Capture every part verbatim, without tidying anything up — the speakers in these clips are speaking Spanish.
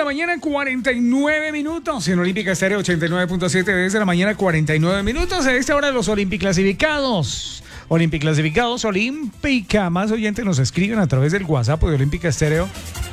mañana, cuarenta y nueve minutos. En Olímpica Estéreo ochenta y nueve punto siete, desde la mañana, cuarenta y nueve minutos. A esta hora, los Olímpica clasificados. Olímpica clasificados, Olímpica. Más oyentes nos escriben a través del WhatsApp de Olímpica Estéreo.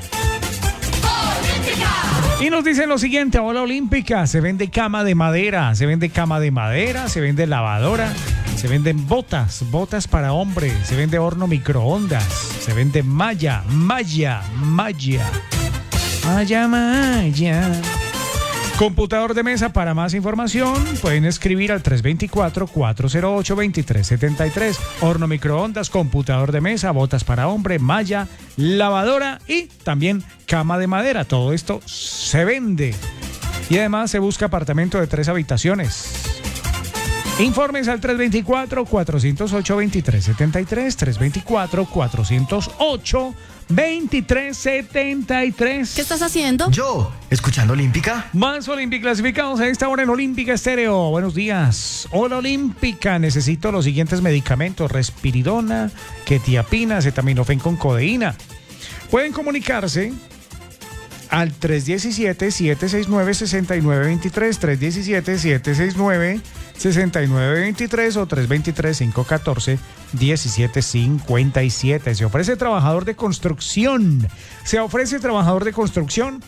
Y nos dicen lo siguiente: hola Olímpica, se vende cama de madera, se vende cama de madera, se vende lavadora, se venden botas, botas para hombre, se vende horno microondas, se vende malla, malla, malla, malla, malla. Computador de mesa. Para más información pueden escribir al tres dos cuatro, cuatro cero ocho, dos tres siete tres. Horno microondas, computador de mesa, botas para hombre, malla, lavadora y también cama de madera. Todo esto se vende. Y además se busca apartamento de tres habitaciones. Informes al tres dos cuatro, cuatro cero ocho, dos tres siete tres, tres dos cuatro, cuatro cero ocho, dos tres siete tres. ¿Qué estás haciendo? Yo, escuchando Olímpica. Más Olímpica clasificados a esta hora en Olímpica Estéreo. Buenos días. Hola Olímpica, necesito los siguientes medicamentos: Respiridona, Quetiapina, acetaminofén con codeína. Pueden comunicarse al tres uno siete, siete seis nueve, seis nueve dos tres, tres uno siete, siete seis nueve, seis nueve dos tres o tres dos tres, cinco uno cuatro, uno siete cinco siete. Se ofrece trabajador de construcción. Se ofrece trabajador de construcción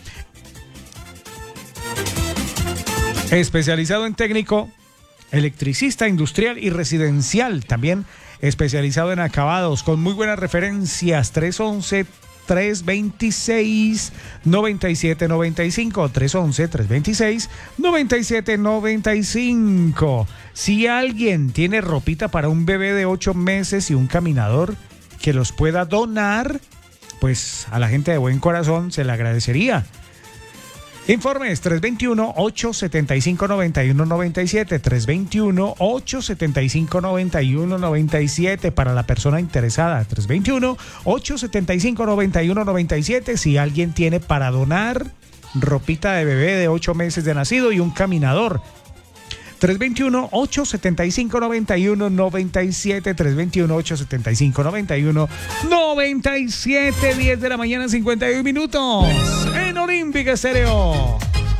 especializado en técnico, electricista industrial y residencial. También especializado en acabados, con muy buenas referencias. tres once, tres veintiséis, noventa y siete noventa y cinco, tres once, tres veintiséis, noventa y siete noventa y cinco. Si alguien tiene ropita para un bebé de ocho meses y un caminador que los pueda donar, pues a la gente de buen corazón se le agradecería. Informes tres dos uno, ocho siete cinco, nueve uno nueve siete, tres dos uno, ocho siete cinco, nueve uno nueve siete para la persona interesada. tres dos uno, ocho siete cinco, nueve uno nueve siete. Si alguien tiene para donar ropita de bebé de ocho meses de nacido y un caminador. tres dos uno, ocho siete cinco, nueve uno nueve siete, tres dos uno, ocho siete cinco, nueve uno nueve siete, diez de la mañana, cincuenta y un minutos en Olímpica Estéreo.